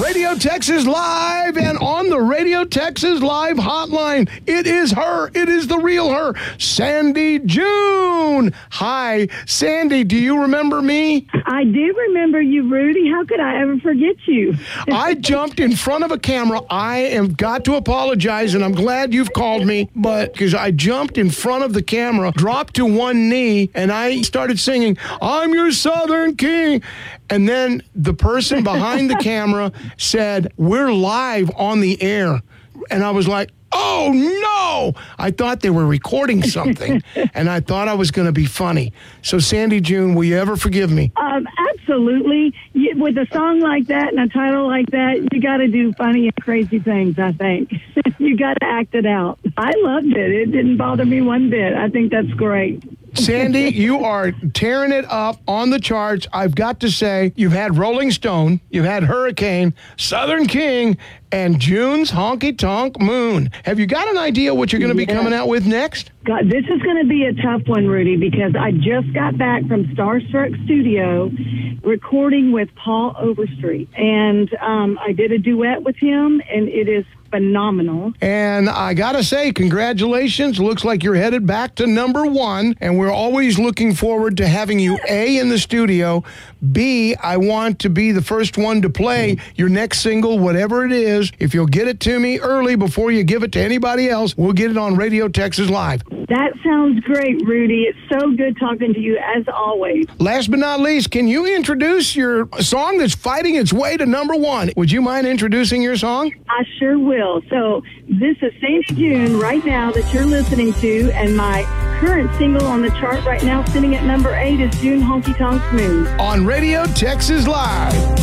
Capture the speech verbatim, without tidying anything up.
Radio Texas Live, and on the Radio Texas Live hotline, it is her, it is the real her, Sandy June. Hi, Sandy, do you remember me? I do remember you, Rudy. How could I ever forget you? I jumped in front of a camera. I have got to apologize, and I'm glad you've called me, but because I jumped in front of the camera, dropped to one knee, and I started singing, "I'm your Southern King." And then the person behind the camera said, "We're live on the air." And I was like, oh, no. I thought they were recording something, and I thought I was going to be funny. So, Sandy June, will you ever forgive me? Um, absolutely. You, with a song like that and a title like that, you got to do funny and crazy things, I think. You got to act it out. I loved it. It didn't bother me one bit. I think that's great. Sandy, you are tearing it up on the charts. I've got to say, you've had Rolling Stone, you've had Hurricane, Southern King, and June's Honky Tonk Moon. Have you got an idea what you're going to be Yeah. coming out with next? God, this is going to be a tough one, Rudy, because I just got back from Starstruck Studio recording with Paul Overstreet. And um, I did a duet with him, and it is phenomenal. And I got to say, congratulations. Looks like you're headed back to number one. And we're always looking forward to having you, A, in the studio. B, I want to be the first one to play your next single, whatever it is. If you'll get it to me early before you give it to anybody else, we'll get it on Radio Texas Live. That sounds great, Rudy. It's so good talking to you, as always. Last but not least, can you introduce your song that's fighting its way to number one? Would you mind introducing your song? I sure will. So this is Sandy June right now that you're listening to, and my current single on the chart right now sitting at number eight is June Honky Tonk Moon. On Radio Texas Live.